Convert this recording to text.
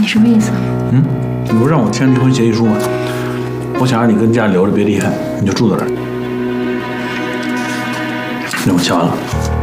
什么意思？ 你不是让我签离婚协议书吗？我想让你跟家里留着，别离开，你就住在这儿。那我签完了。